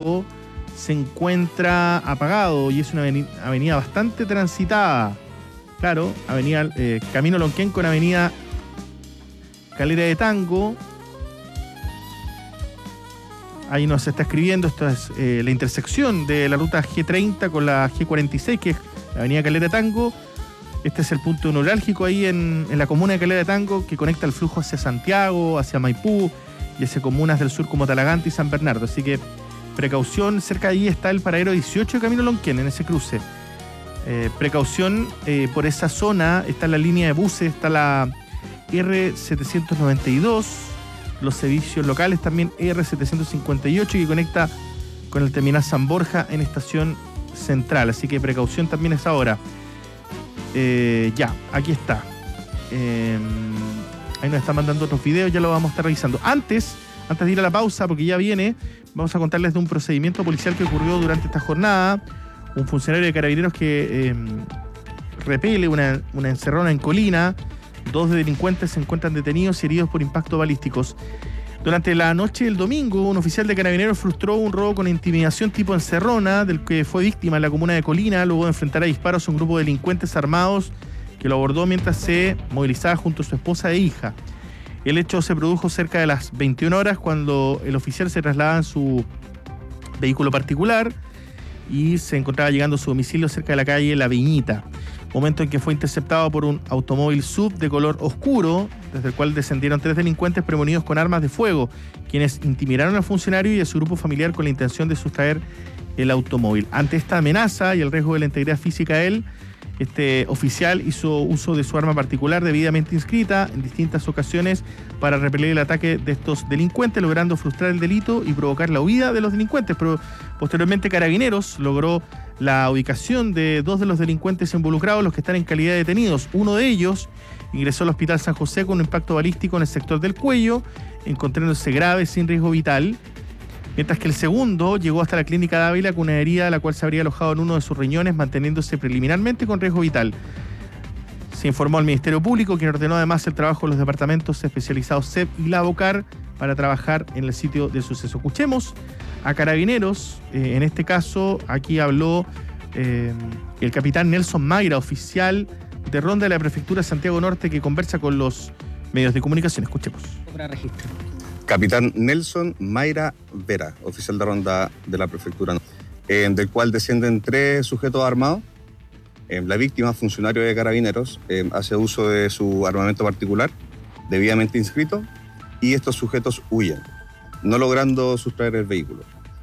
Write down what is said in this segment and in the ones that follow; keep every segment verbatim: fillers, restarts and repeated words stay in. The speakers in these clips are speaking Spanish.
Tango se encuentra apagado y es una avenida, avenida bastante transitada. Claro, avenida eh, Camino Lonquén con avenida Calera de Tango. Ahí nos está escribiendo, esto es eh, la intersección de la ruta G treinta con la G cuarenta y seis, que es la avenida Calera de Tango. Este es el punto neurálgico ahí en, en la comuna de Calera de Tango, que conecta el flujo hacia Santiago, hacia Maipú y hacia comunas del sur como Talagante y San Bernardo. Así que precaución, cerca de ahí está el paradero dieciocho de Camino Lonquén, en ese cruce. Eh, precaución eh, por esa zona, está la línea de buses, está la R setecientos noventa y dos, los servicios locales también R setecientos cincuenta y ocho, que conecta con el terminal San Borja en estación central. Así que precaución también es ahora. Eh, ya, aquí está. Eh, ahí nos están mandando otros videos, ya lo vamos a estar revisando. Antes, antes de ir a la pausa, porque ya viene, vamos a contarles de un procedimiento policial que ocurrió durante esta jornada. Un funcionario de Carabineros que eh, repele una, una encerrona en Colina. Dos delincuentes se encuentran detenidos y heridos por impactos balísticos. Durante la noche del domingo, un oficial de Carabineros frustró un robo con intimidación tipo encerrona, del que fue víctima en la comuna de Colina, luego de enfrentar a disparos a un grupo de delincuentes armados que lo abordó mientras se movilizaba junto a su esposa e hija. El hecho se produjo cerca de las veintiuna horas, cuando el oficial se trasladaba en su vehículo particular y se encontraba llegando a su domicilio cerca de la calle La Viñita. Momento en que fue interceptado por un automóvil S U V de color oscuro, desde el cual descendieron tres delincuentes premonidos con armas de fuego, quienes intimidaron al funcionario y a su grupo familiar con la intención de sustraer el automóvil. Ante esta amenaza y el riesgo de la integridad física de él, este oficial hizo uso de su arma particular debidamente inscrita en distintas ocasiones para repeler el ataque de estos delincuentes, logrando frustrar el delito y provocar la huida de los delincuentes. Pero posteriormente Carabineros logró la ubicación de dos de los delincuentes involucrados, los que están en calidad de detenidos. Uno de ellos ingresó al Hospital San José con un impacto balístico en el sector del cuello, encontrándose grave sin riesgo vital, mientras que el segundo llegó hasta la clínica de Ávila con una herida la cual se habría alojado en uno de sus riñones, manteniéndose preliminarmente con riesgo vital. Se informó al Ministerio Público, quien ordenó además el trabajo de los departamentos especializados C E P y Lavocar para trabajar en el sitio del suceso. Escuchemos a Carabineros. Eh, en este caso, aquí habló eh, el capitán Nelson Mayra, oficial de ronda de la Prefectura de Santiago Norte, que conversa con los medios de comunicación. Escuchemos. Para registro. Capitán Nelson Mayra Vera, oficial de ronda de la Prefectura, eh, del cual descienden tres sujetos armados. Eh, la víctima, funcionario de Carabineros, eh, hace uso de su armamento particular, debidamente inscrito, y estos sujetos huyen, no logrando sustraer el vehículo.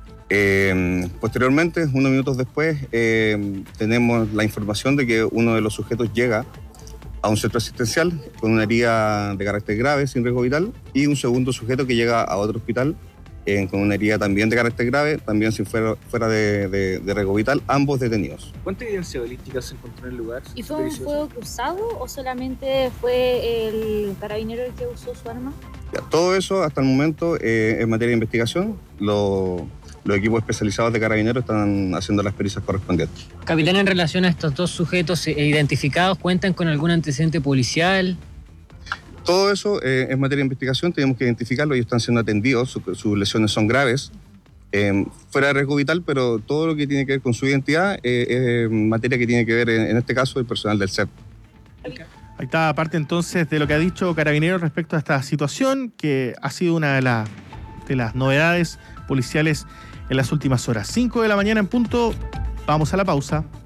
Eh, posteriormente, unos minutos después, eh, tenemos la información de que uno de los sujetos llega a un centro asistencial con una herida de carácter grave, sin riesgo vital, y un segundo sujeto que llega a otro hospital eh, con una herida también de carácter grave, también sin fuera, fuera de, de, de riesgo vital, ambos detenidos. ¿Cuánta evidencia balística se encontró en el lugar? ¿Y fue un fuego cruzado o solamente fue el carabinero el que usó su arma? Ya, todo eso hasta el momento eh, en materia de investigación. Lo, los equipos especializados de Carabineros están haciendo las pericias correspondientes. Capitán, en relación a estos dos sujetos identificados, ¿cuentan con algún antecedente policial? Todo eso eh, en materia de investigación, tenemos que identificarlo, ellos están siendo atendidos, su, sus lesiones son graves, eh, fuera de riesgo vital, pero todo lo que tiene que ver con su identidad eh, es materia que tiene que ver, en, en este caso, el personal del C E P. Ahí está parte entonces de lo que ha dicho Carabineros respecto a esta situación, que ha sido una de, la, de las novedades policiales en las últimas horas. cinco de la mañana en punto, vamos a la pausa.